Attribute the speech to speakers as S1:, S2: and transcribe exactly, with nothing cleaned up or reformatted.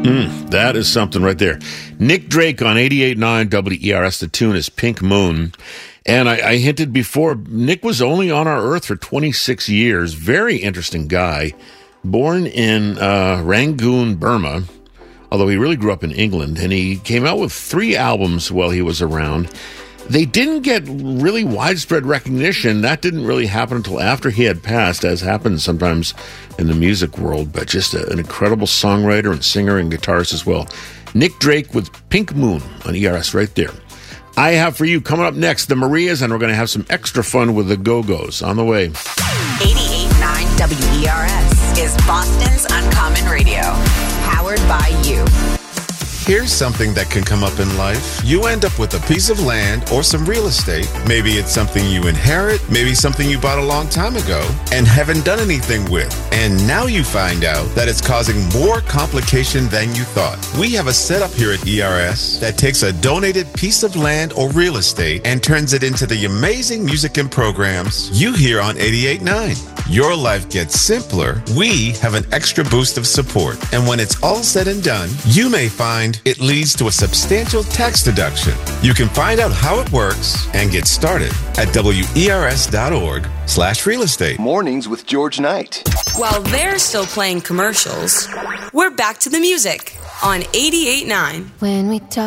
S1: Mm, that is something right there. Nick Drake on eighty-eight point nine W E R S. The tune is Pink Moon. And I, I hinted before, Nick was only on our earth for twenty-six years. Very interesting guy. Born in uh, Rangoon, Burma, although he really grew up in England. And he came out with three albums while he was around. They didn't get really widespread recognition. That didn't really happen until after he had passed, as happens sometimes in the music world. But just a, an incredible songwriter and singer and guitarist as well. Nick Drake with Pink Moon on E R S right there. I have for you coming up next, the Marias, and we're going to have some extra fun with the Go-Go's on the way.
S2: eighty-eight point nine W E R S is Boston's Uncommon Radio, powered by you.
S3: Here's something that can come up in life. You end up with a piece of land or some real estate. Maybe it's something you inherit, maybe something you bought a long time ago and haven't done anything with. And now you find out that it's causing more complication than you thought. We have a setup here at E R S that takes a donated piece of land or real estate and turns it into the amazing music and programs you hear on eighty-eight point nine. Your life gets simpler. We have an extra boost of support. And when it's all said and done, you may find it leads to a substantial tax deduction. You can find out how it works and get started at wers.org slash real estate.
S4: Mornings with George Knight.
S5: While they're still playing commercials, we're back to the music on eighty-eight point nine.
S6: When we talk